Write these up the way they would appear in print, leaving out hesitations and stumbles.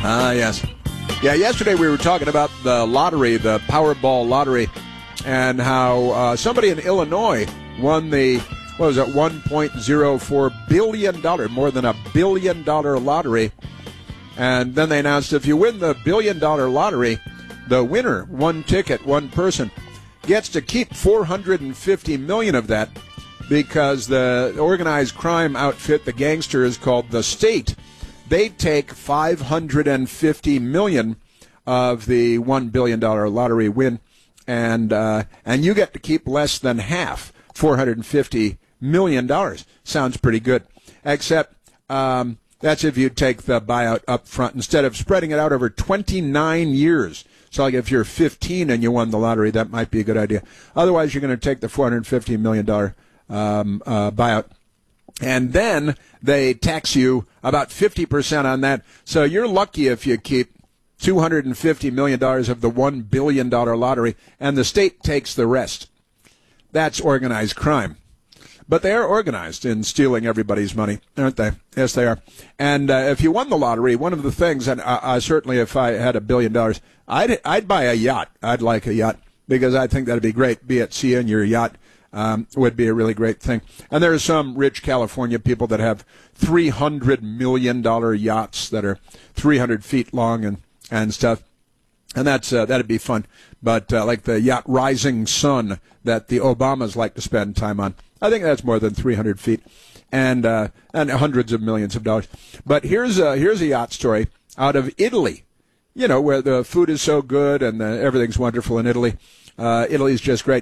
Yes. Yeah, yesterday we were talking about the lottery, the Powerball lottery, and how somebody in Illinois won the, what was it, $1.04 billion, more than $1 billion lottery. And then they announced if you win the $1 billion lottery, the winner, one ticket, one person, gets to keep $450 million of that, because the organized crime outfit, the gangsters called the State, they take $550 million of the $1 billion lottery win, and you get to keep less than half, $450 million. Sounds pretty good, except that's if you take the buyout up front instead of spreading it out over 29 years. So like if you're 15 and you won the lottery, that might be a good idea. Otherwise, you're going to take the $450 million buyout. And then they tax you about 50% on that. So you're lucky if you keep $250 million of the $1 billion lottery, and the state takes the rest. That's organized crime. But they are organized in stealing everybody's money, aren't they? Yes, they are. And if you won the lottery, one of the things, and certainly if I had $1 billion, I'd buy a yacht. I'd like a yacht, because I think that'd be great. Be at sea in your yacht. Would be a really great thing. And there are some rich California people that have $300 million yachts that are 300 feet long and stuff. And that'd be fun. But like the yacht Rising Sun that the Obamas like to spend time on, I think that's more than 300 feet and hundreds of millions of dollars. But here's a yacht story out of Italy, you know, where the food is so good and everything's wonderful in Italy. Italy's just great.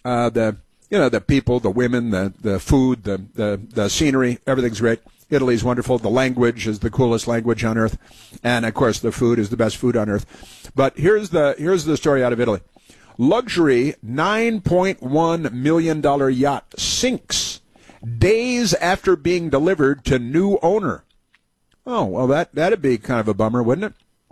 The people, the women, the food, the scenery, everything's great. Italy's wonderful. The language is the coolest language on earth. And, of course, the food is the best food on earth. But here's the story out of Italy. Luxury $9.1 million yacht sinks days after being delivered to new owner. Oh, well, that'd be kind of a bummer, wouldn't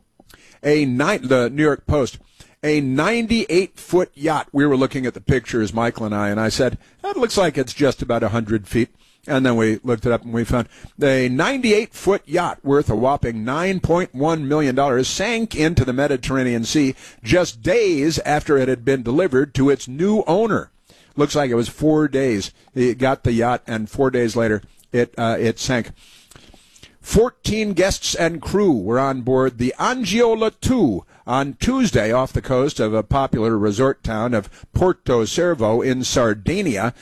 it? The New York Post. A 98-foot yacht. We were looking at the pictures, Michael and I said, that looks like it's just about 100 feet. And then we looked it up and we found the 98-foot yacht worth a whopping $9.1 million sank into the Mediterranean Sea just days after it had been delivered to its new owner. Looks like it was 4 days. He got the yacht, and 4 days later it sank. 14 guests and crew were on board the Angiola II on Tuesday off the coast of a popular resort town of Porto Cervo in Sardinia,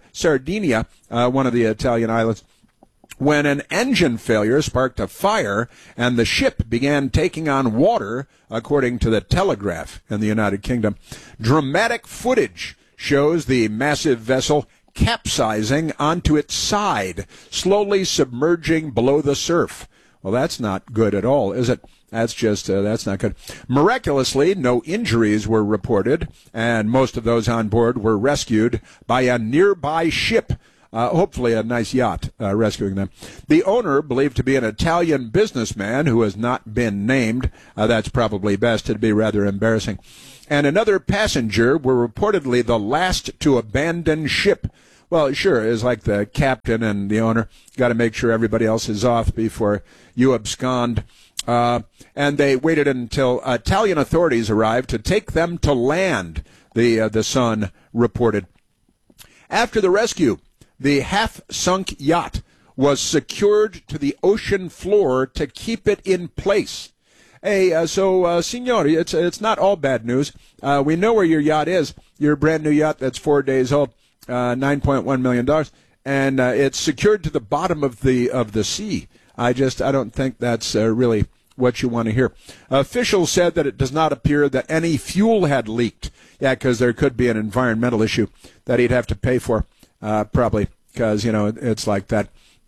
one of the Italian islands, when an engine failure sparked a fire and the ship began taking on water, according to the Telegraph in the United Kingdom. Dramatic footage shows the massive vessel capsizing onto its side, slowly submerging below the surf. Well, that's not good at all, is it? That's not good. Miraculously, no injuries were reported, and most of those on board were rescued by a nearby ship, hopefully a nice yacht rescuing them. The owner, believed to be an Italian businessman who has not been named, that's probably best, it'd be rather embarrassing, and another passenger were reportedly the last to abandon ship. Well, sure, it's like the captain and the owner. Got to make sure everybody else is off before you abscond. And they waited until Italian authorities arrived to take them to land, the Sun reported. After the rescue, the half-sunk yacht was secured to the ocean floor to keep it in place. Hey, signori, it's not all bad news. We know where your yacht is. Your brand new yacht that's 4 days old, $9.1 million, and it's secured to the bottom of the sea. I don't think that's really what you want to hear. Officials said that it does not appear that any fuel had leaked. Yeah, because there could be an environmental issue that he'd have to pay for, probably, because, it's like that.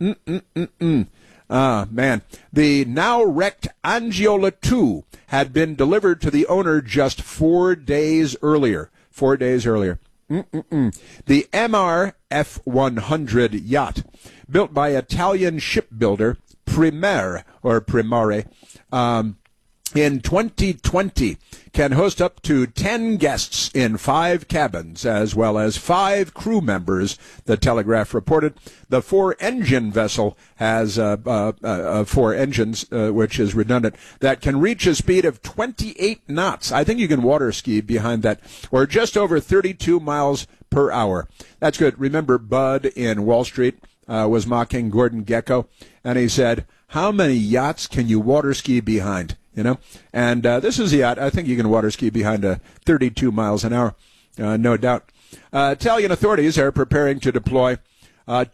Man. The now wrecked Angiola II had been delivered to the owner just 4 days earlier. 4 days earlier. The MR F100 yacht, built by Italian shipbuilder Primare, in 2020 can host up to 10 guests in 5 cabins, as well as 5 crew members, the Telegraph reported. The 4-engine vessel has 4 engines, which is redundant, that can reach a speed of 28 knots. I think you can water ski behind that, or just over 32 miles per hour. That's good. Remember, Bud in Wall Street was mocking Gordon Gekko, and he said, how many yachts can you water ski behind? And this is a yacht. I think you can water ski behind 32 miles an hour, no doubt. Italian authorities are preparing to deploy a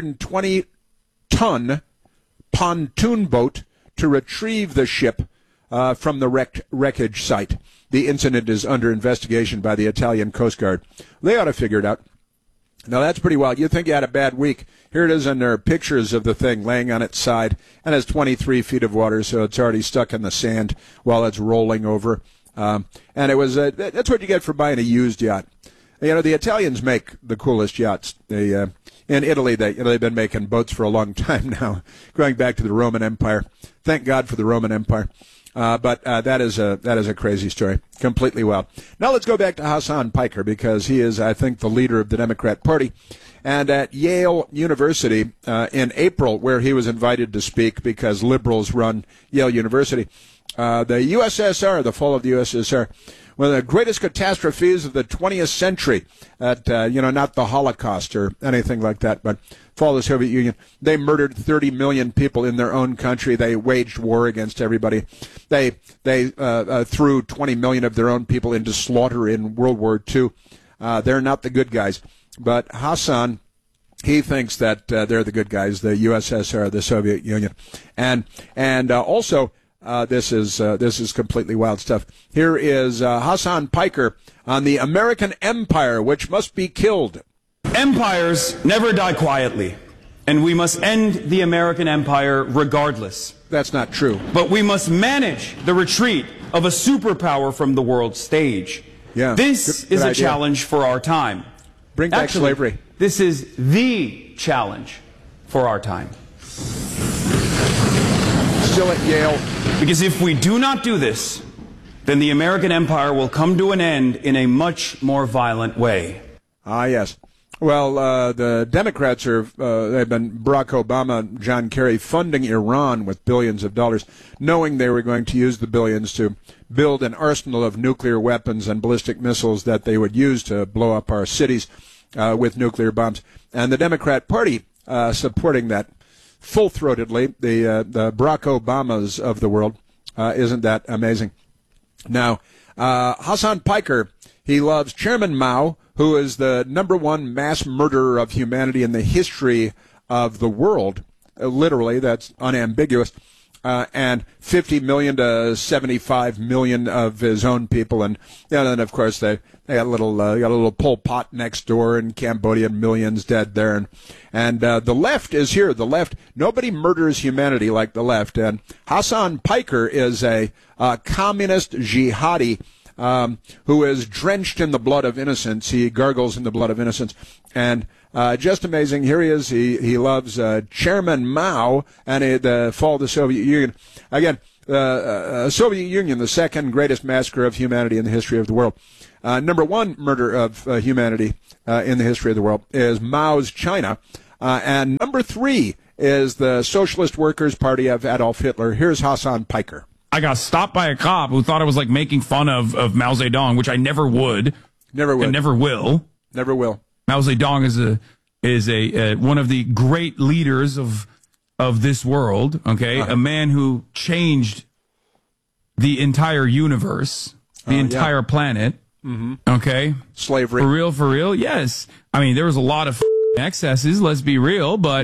220-ton pontoon boat to retrieve the ship from the wreckage site. The incident is under investigation by the Italian Coast Guard. They ought to figure it out. Now, that's pretty wild. You think you had a bad week. Here it is, and there are pictures of the thing laying on its side, and has 23 feet of water, so it's already stuck in the sand while it's rolling over. And it was that's what you get for buying a used yacht. The Italians make the coolest yachts. In Italy, they've been making boats for a long time now, going back to the Roman Empire. Thank God for the Roman Empire. But that is a crazy story, completely wild. Now let's go back to Hasan Piker, because he is, I think, the leader of the Democrat Party. And at Yale University in April, where he was invited to speak because liberals run Yale University, the USSR, the fall of the USSR, one of the greatest catastrophes of the 20th century, not the Holocaust or anything like that, but fall of the Soviet Union. They murdered 30 million people in their own country. They waged war against everybody. They threw 20 million of their own people into slaughter in World War II. They're not the good guys. But Hasan, he thinks that they're the good guys, the USSR, the Soviet Union. And also, this is completely wild stuff. Here is Hasan Piker on the American empire, which must be killed. Empires never die quietly, and we must end the American empire regardless. That's not true. But we must manage the retreat of a superpower from the world stage. Yeah, this is a challenge for our time. Bring back slavery. This is the challenge for our time. Still at Yale. Because if we do not do this, then the American empire will come to an end in a much more violent way. Ah, yes. Well, the Democrats they've been Barack Obama, John Kerry, funding Iran with billions of dollars, knowing they were going to use the billions to build an arsenal of nuclear weapons and ballistic missiles that they would use to blow up our cities with nuclear bombs. And the Democrat Party supporting that full-throatedly, the Barack Obamas of the world. Isn't that amazing? Now, Hasan Piker, he loves Chairman Mao, who is the #1 mass murderer of humanity in the history of the world. Literally, that's unambiguous. And 50 million to 75 million of his own people. And then, of course, they got a little Pol Pot next door in Cambodia, millions dead there. And the left is here. The left, nobody murders humanity like the left. And Hasan Piker is a communist jihadi who is drenched in the blood of innocence. He gargles in the blood of innocence. And just amazing. Here he is. He loves Chairman Mao and the fall of the Soviet Union. Again, Soviet Union, the second greatest massacre of humanity in the history of the world. #1 murder of humanity in the history of the world is Mao's China. And #3 is the Socialist Workers' Party of Adolf Hitler. Here's Hasan Piker. I got stopped by a cop who thought I was like making fun of Mao Zedong, which I never would. Never would. And never will. Never will. Mao Zedong is one of the great leaders of this world, okay? A man who changed the entire universe, the entire planet, okay? Slavery. For real? Yes. I mean, there was a lot of excesses, let's be real, but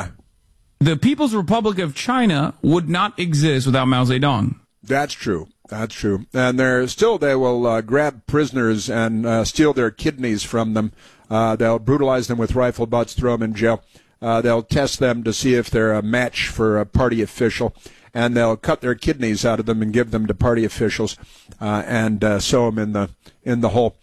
the People's Republic of China would not exist without Mao Zedong. That's true. That's true. And they will grab prisoners and steal their kidneys from them. They'll brutalize them with rifle butts, throw them in jail. They'll test them to see if they're a match for a party official. And they'll cut their kidneys out of them and give them to party officials and sew them in the hole.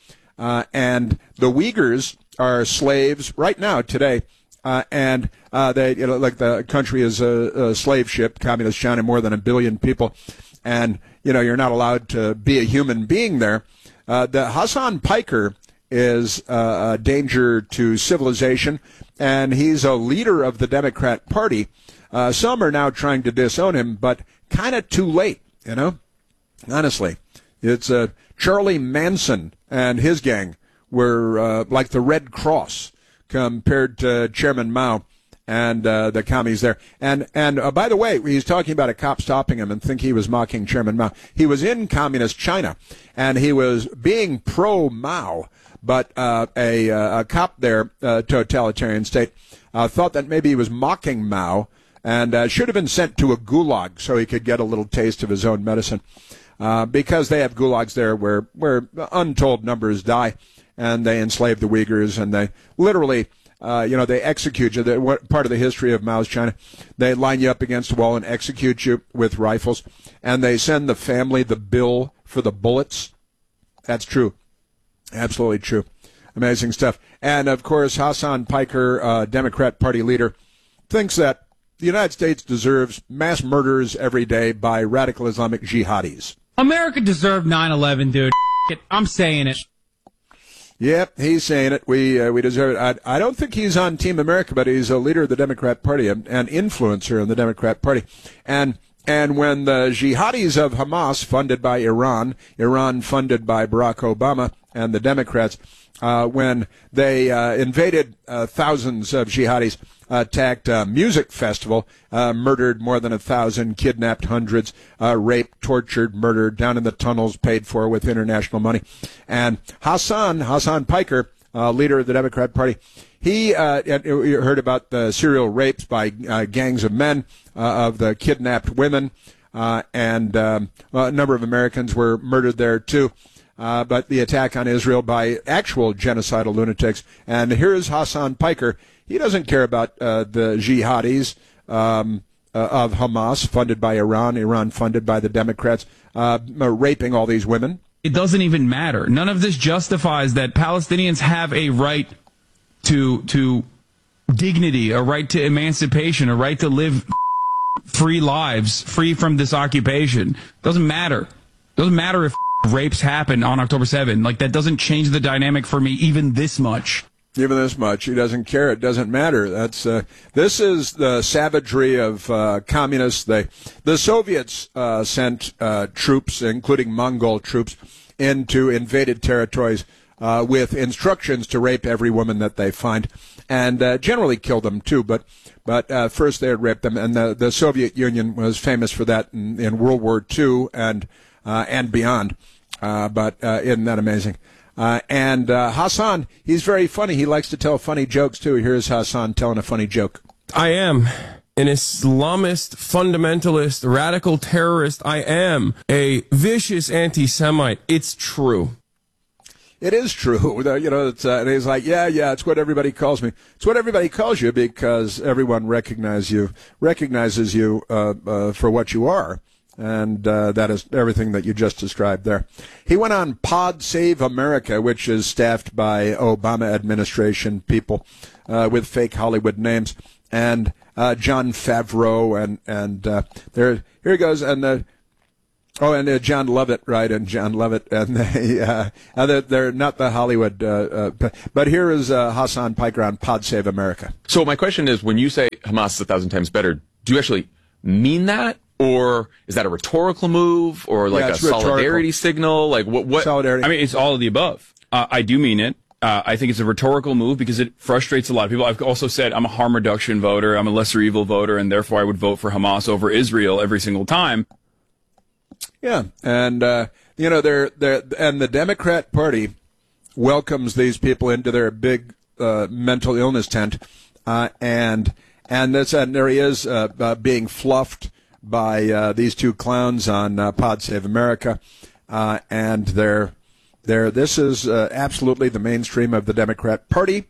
And the Uyghurs are slaves right now, today. And they, like the country is a slave ship, communist China, more than 1 billion people. and you're not allowed to be a human being there. The Hassan Piker is a danger to civilization, and he's a leader of the Democrat Party. Some are now trying to disown him, but kind of too late, Honestly, it's Charlie Manson and his gang were like the Red Cross compared to Chairman Mao and the commies there. And by the way, he's talking about a cop stopping him and think he was mocking Chairman Mao. He was in communist China, and he was being pro-Mao, but a cop there, totalitarian state, thought that maybe he was mocking Mao and should have been sent to a gulag so he could get a little taste of his own medicine. Because they have gulags there where untold numbers die, and they enslave the Uyghurs, and they literally, they execute you. Part of the history of Mao's China, they line you up against a wall and execute you with rifles, and they send the family the bill for the bullets. That's true. Absolutely true. Amazing stuff. And, of course, Hassan Piker, Democrat Party leader, thinks that the United States deserves mass murders every day by radical Islamic jihadis. America deserved 9/11, dude. I'm saying it. Yep, he's saying it. We deserve it. I don't think he's on Team America, but he's a leader of the Democrat Party, an influencer in the Democrat Party. And when the jihadis of Hamas, funded by Iran funded by Barack Obama and the Democrats, when they invaded thousands of jihadis, attacked a music festival, murdered more than 1,000, kidnapped hundreds, raped, tortured, murdered, down in the tunnels, paid for with international money. And Hassan Piker, leader of the Democrat Party, he heard about the serial rapes by gangs of men of the kidnapped women, and a number of Americans were murdered there too. But the attack on Israel by actual genocidal lunatics. And here's Hassan Piker. He doesn't care about the jihadis of Hamas, funded by Iran funded by the Democrats, raping all these women. It doesn't even matter. None of this justifies that Palestinians have a right to dignity, a right to emancipation, a right to live free lives, free from this occupation. Doesn't matter. Doesn't matter if rapes happen on October 7th. Like, that doesn't change the dynamic for me even this much. Even this much. He doesn't care. It doesn't matter. That's this is the savagery of communists. The Soviets sent troops, including Mongol troops, into invaded territories with instructions to rape every woman that they find, and generally kill them too. But first they would rape them, and the Soviet Union was famous for that in World War II and beyond. But isn't that amazing? And Hassan, he's very funny. He likes to tell funny jokes, too. Here's Hassan telling a funny joke. I am an Islamist, fundamentalist, radical terrorist. I am a vicious anti-Semite. It's true. It is true. And he's like, yeah, it's what everybody calls me. It's what everybody calls you because everyone recognizes you for what you are. And that is everything that you just described there. He went on Pod Save America, which is staffed by Obama administration people with fake Hollywood names, and Jon Favreau, and here he goes, and John Lovett, right? And John Lovett, and they're not the Hollywood, but here is Hassan Piker on Pod Save America. So my question is, when you say Hamas is 1,000 times better, do you actually mean that? Or is that a rhetorical move, or like a solidarity signal? Like what? Solidarity. I mean, it's all of the above. I do mean it. I think it's a rhetorical move because it frustrates a lot of people. I've also said I'm a harm reduction voter. I'm a lesser evil voter, and therefore I would vote for Hamas over Israel every single time. Yeah, and they're and the Democrat Party welcomes these people into their big mental illness tent, and there he is being fluffed by these two clowns on Pod Save America, and this is absolutely the mainstream of the Democrat Party.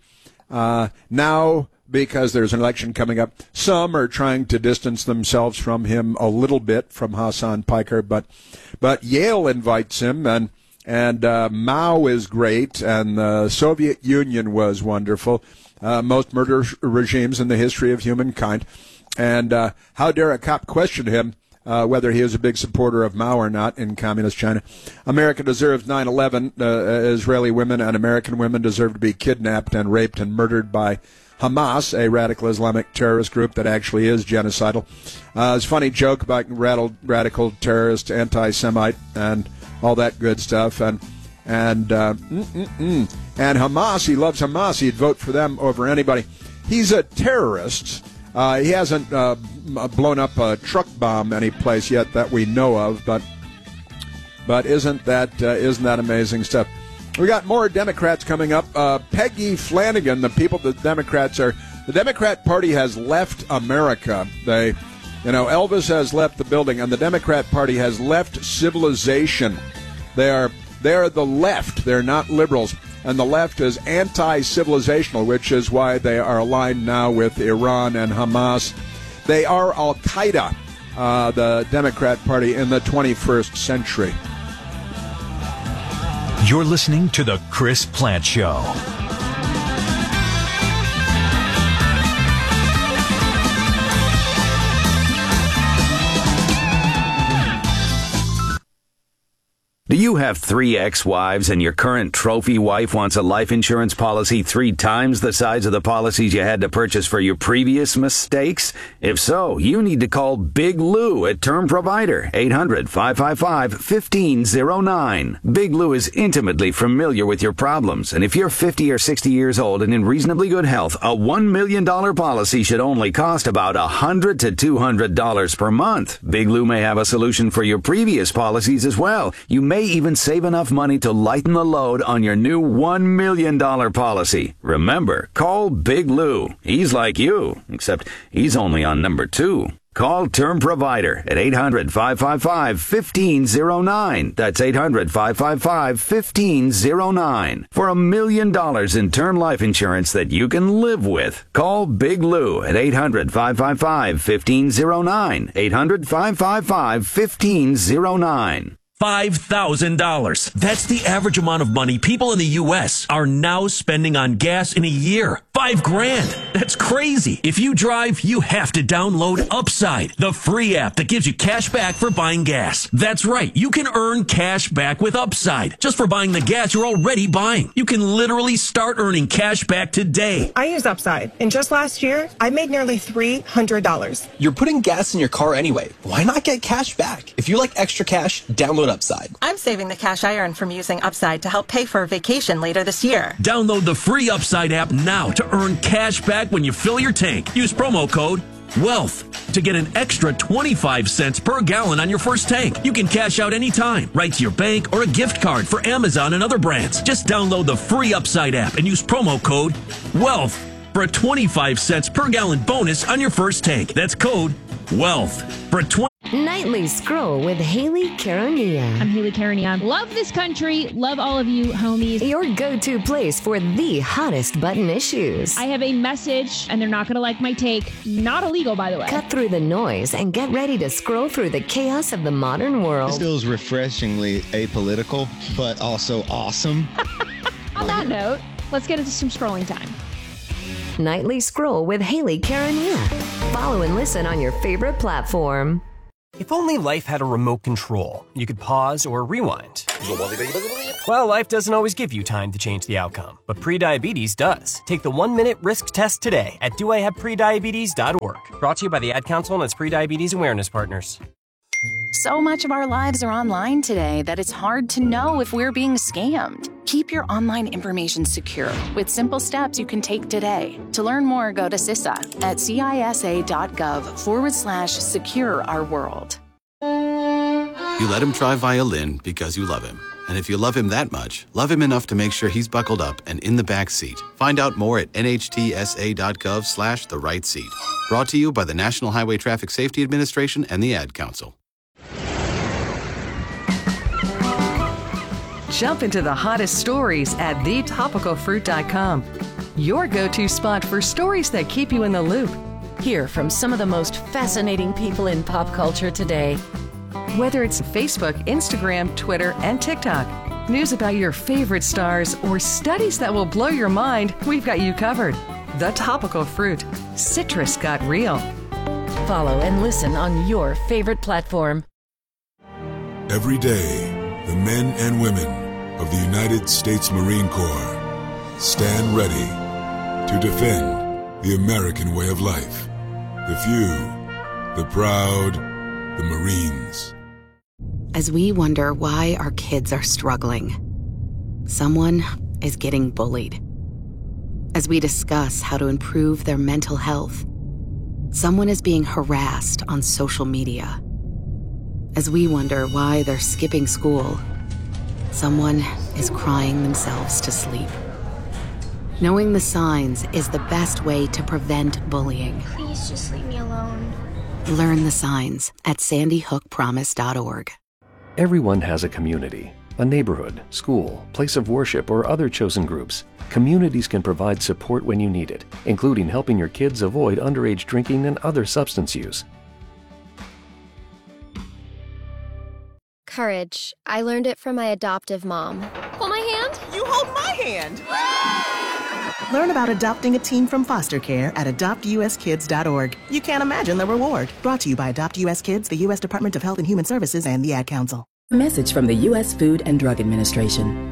Now, because there's an election coming up, some are trying to distance themselves from him a little bit, from Hassan Piker, but Yale invites him, and Mao is great, and the Soviet Union was wonderful, most murder regimes in the history of humankind. And how dare a cop question him whether he is a big supporter of Mao or not in communist China. America deserves 9/11. Israeli women and American women deserve to be kidnapped and raped and murdered by Hamas, a radical Islamic terrorist group that actually is genocidal. It's a funny joke about radical terrorist, anti-Semite, and all that good stuff. And Hamas, he loves Hamas. He'd vote for them over anybody. He's a terrorist. He hasn't blown up a truck bomb any place yet that we know of, but isn't that amazing stuff? We got more Democrats coming up. Peggy Flanagan, the Democrat Party has left America. Elvis has left the building, and the Democrat Party has left civilization. They are the left. They're not liberals. And the left is anti-civilizational, which is why they are aligned now with Iran and Hamas. They are Al-Qaeda, the Democrat Party in the 21st century. You're listening to The Chris Plante Show. Do you have 3 ex-wives and your current trophy wife wants a life insurance policy 3 times the size of the policies you had to purchase for your previous mistakes? If so, you need to call Big Lou at Term Provider, 800-555-1509. Big Lou is intimately familiar with your problems, and if you're 50 or 60 years old and in reasonably good health, a $1 million policy should only cost about $100 to $200 per month. Big Lou may have a solution for your previous policies as well. You may even save enough money to lighten the load on your new $1 million policy. Remember, call Big Lou. He's like you, except he's only on number 2. Call Term Provider at 800-555-1509. That's 800-555-1509. For $1 million in term life insurance that you can live with. Call Big Lou at 800-555-1509. 800-555-1509. $5,000. That's the average amount of money people in the U.S. are now spending on gas in a year. $5,000. That's crazy. If you drive, you have to download Upside, the free app that gives you cash back for buying gas. That's right. You can earn cash back with Upside just for buying the gas you're already buying. You can literally start earning cash back today. I use Upside, and just last year, I made nearly $300. You're putting gas in your car anyway. Why not get cash back? If you like extra cash, download Upside. I'm saving the cash I earn from using Upside to help pay for a vacation later this year. Download the free Upside app now to earn cash back when you fill your tank. Use promo code WEALTH to get an extra 25 cents per gallon on your first tank. You can cash out anytime, right to your bank or a gift card for Amazon and other brands. Just download the free Upside app and use promo code WEALTH for a 25 cents per gallon bonus on your first tank. That's code WEALTH for a Nightly Scroll with Haley Karania. I'm Haley Karania. Love this country. Love all of you, homies. Your go-to place for the hottest button issues. I have a message, and they're not going to like my take. Not illegal, by the way. Cut through the noise and get ready to scroll through the chaos of the modern world. This feels refreshingly apolitical, but also awesome. On that note, let's get into some scrolling time. Nightly Scroll with Haley Karania. Follow and listen on your favorite platform. If only life had a remote control, you could pause or rewind. Well, life doesn't always give you time to change the outcome, but prediabetes does. Take the 1-minute risk test today at doihaveprediabetes.org. Brought to you by the Ad Council and its prediabetes awareness partners. So much of our lives are online today that it's hard to know if we're being scammed. Keep your online information secure with simple steps you can take today. To learn more, go to CISA at cisa.gov/secure our world. You let him try violin because you love him. And if you love him that much, love him enough to make sure he's buckled up and in the back seat. Find out more at nhtsa.gov/the right seat. Brought to you by the National Highway Traffic Safety Administration and the Ad Council. Jump into the hottest stories at thetopicalfruit.com. Your go-to spot for stories that keep you in the loop. Hear from some of the most fascinating people in pop culture today. Whether it's Facebook, Instagram, Twitter, and TikTok, news about your favorite stars, or studies that will blow your mind, we've got you covered. The Topical Fruit. Citrus got real. Follow and listen on your favorite platform. Every day, the men and women of the United States Marine Corps stand ready to defend the American way of life. The few, the proud, the Marines. As we wonder why our kids are struggling, someone is getting bullied. As we discuss how to improve their mental health, someone is being harassed on social media. As we wonder why they're skipping school, someone is crying themselves to sleep. Knowing the signs is the best way to prevent bullying. Please just leave me alone. Learn the signs at sandyhookpromise.org. Everyone has a community, a neighborhood, school, place of worship, or other chosen groups. Communities can provide support when you need it, including helping your kids avoid underage drinking and other substance use. Courage. I learned it from my adoptive mom. Hold my hand. You hold my hand. Learn about adopting a teen from foster care at adoptuskids.org. You can't imagine the reward. Brought to you by Adopt US Kids, the U.S. Department of Health and Human Services, and the Ad Council. A message from the U.S. Food and Drug Administration.